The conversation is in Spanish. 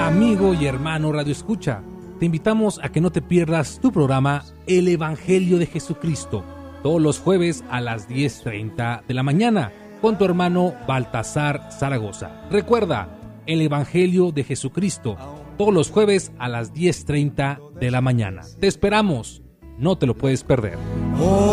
Amigo y hermano Radio Escucha, te invitamos a que no te pierdas tu programa El Evangelio de Jesucristo, todos los jueves a las 10:30 de la mañana, con tu hermano Baltasar Zaragoza. Recuerda, El Evangelio de Jesucristo, todos los jueves a las 10:30 de la mañana. Te esperamos, no te lo puedes perder.